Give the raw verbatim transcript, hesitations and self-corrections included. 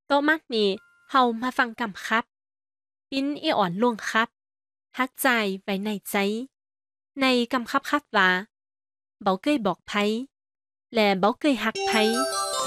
โตมักนี่เฮามาฟังกำครับปิ้นอีอ่อนลวงครับฮักใจไว้ในใจในกำครับครับว่าเบาเกยบอกไผและเบาเกยฮักไผ